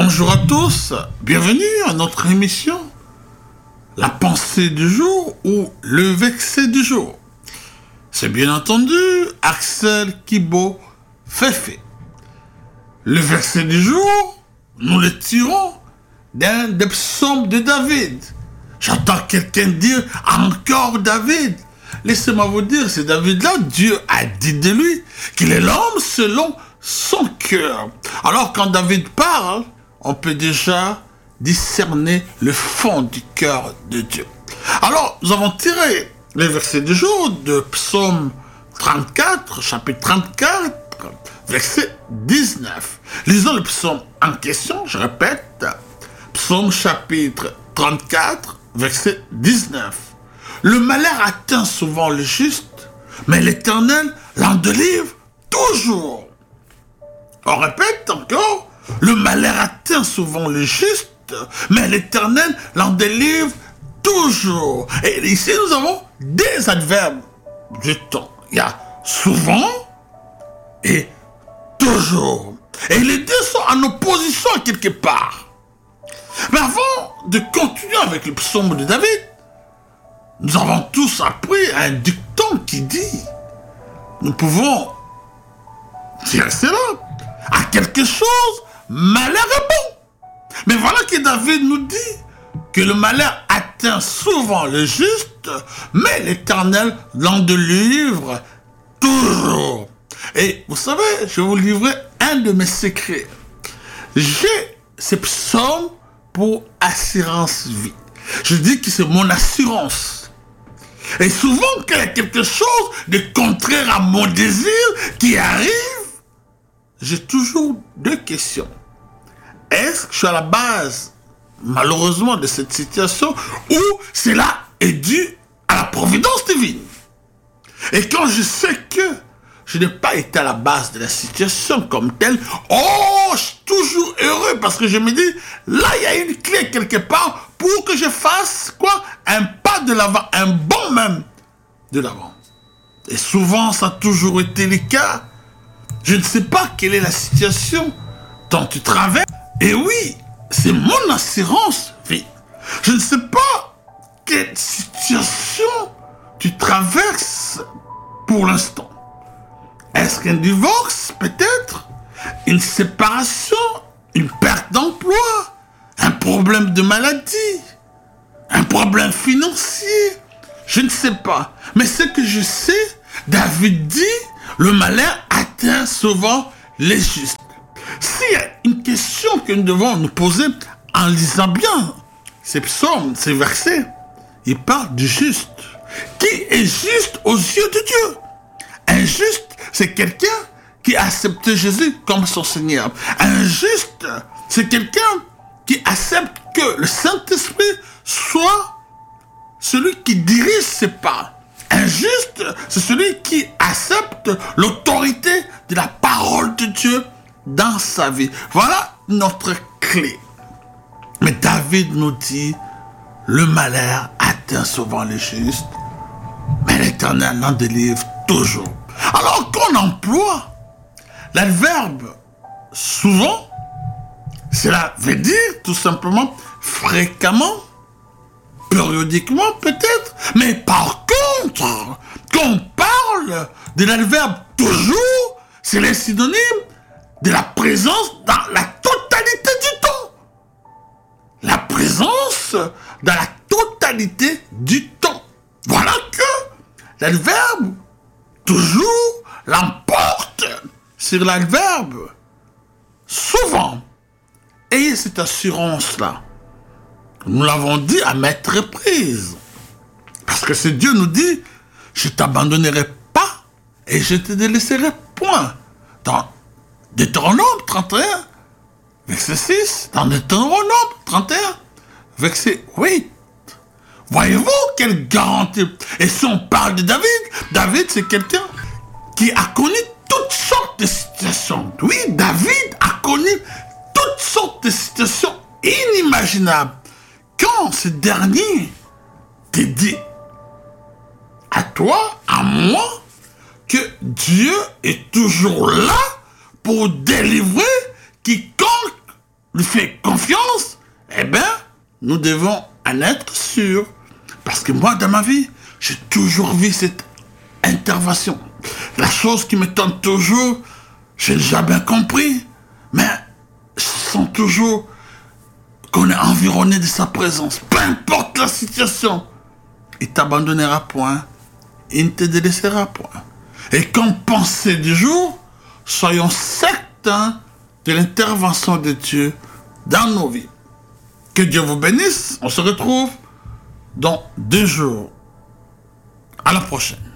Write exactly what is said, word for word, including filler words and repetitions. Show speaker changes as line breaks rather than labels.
Bonjour à tous, bienvenue à notre émission La pensée du jour ou le verset du jour. C'est bien entendu Axel Kibo Fefe. Le verset du jour, nous le tirons d'un des psaumes de David. J'entends quelqu'un dire encore David. Laissez-moi vous dire, c'est David-là, Dieu a dit de lui qu'il est l'homme selon son cœur. Alors quand David parle, on peut déjà discerner le fond du cœur de Dieu. Alors, nous avons tiré les versets du jour de Psaume trente-quatre, chapitre trente-quatre, verset dix-neuf. Lisons le psaume en question, je répète, Psaume chapitre trente-quatre, verset dix-neuf. Le malheur atteint souvent le juste, mais l'Éternel l'en délivre toujours. On répète encore, le malheur atteint souvent le juste, mais l'Éternel l'en délivre toujours. Et ici, nous avons des adverbes du temps. Il y a souvent et toujours. Et les deux sont en opposition quelque part. Mais avant de continuer avec le psaume de David, nous avons tous appris un dicton qui dit, nous pouvons dire cela, à quelque chose, malheur est bon. Mais voilà que David nous dit que le malheur atteint souvent le juste, mais l'Éternel l'en délivre toujours. Et vous savez, je vais vous livrer un de mes secrets. J'ai ces psaumes pour assurance vie. Je dis que c'est mon assurance. Et souvent, quand il y a quelque chose de contraire à mon désir qui arrive, j'ai toujours deux questions. Est-ce que je suis à la base, malheureusement, de cette situation ou cela est dû à la providence divine? Et quand je sais que je n'ai pas été à la base de la situation comme telle, oh, je suis toujours heureux parce que je me dis, là, il y a une clé quelque part pour que je fasse quoi? Un pas de l'avant, un bond même de l'avant. Et souvent, ça a toujours été le cas. Je ne sais pas quelle est la situation dont tu traverses. Et oui, c'est mon assurance vie. Je ne sais pas quelle situation tu traverses pour l'instant. Est-ce qu'un divorce, peut-être? Une séparation? Une perte d'emploi? Un problème de maladie? Un problème financier? Je ne sais pas. Mais ce que je sais, David dit, le malheur atteint souvent les justes. S'il y a une question que nous devons nous poser en lisant bien ces psaumes, ces versets, il parle du juste. Qui est juste aux yeux de Dieu? Un juste, c'est quelqu'un qui accepte Jésus comme son Seigneur. Un juste, c'est quelqu'un qui accepte que le Saint-Esprit soit celui qui dirige ses pas. Un juste, c'est celui qui accepte l'autorité de la parole de Dieu dans sa vie. Voilà notre clé. Mais David nous dit, le malheur atteint souvent les justes, mais l'Éternel en délivre toujours. Alors qu'on emploie l'adverbe souvent, cela veut dire tout simplement fréquemment, périodiquement peut-être, mais par contre, quand on parle de l'adverbe toujours, c'est le synonyme de la présence dans la totalité du temps. La présence dans la totalité du temps. Voilà que l'adverbe toujours l'emporte sur l'adverbe souvent. Ayez cette assurance-là. Nous l'avons dit à maintes reprises. Parce que c'est Dieu nous dit, je ne t'abandonnerai pas et je ne te délaisserai point. Dans Deutéronome trente et un, verset six, dans Deutéronome trente et un, verset huit. Voyez-vous quelle garantie? Et si on parle de David, David c'est quelqu'un qui a connu toutes sortes de situations. Oui, David a connu toutes sortes de situations inimaginables. Quand ce dernier te dit à toi, à moi, que Dieu est toujours là pour délivrer quiconque lui fait confiance, eh bien, nous devons en être sûrs. Parce que moi, dans ma vie, j'ai toujours vu cette intervention. La chose qui me tente toujours, je n'ai jamais compris, mais je sens toujours qu'on est environné de sa présence. Peu importe la situation, il ne t'abandonnera point, il ne te délaissera point. Et comme pensée du jour, soyons certains de l'intervention de Dieu dans nos vies. Que Dieu vous bénisse. On se retrouve dans deux jours. À la prochaine.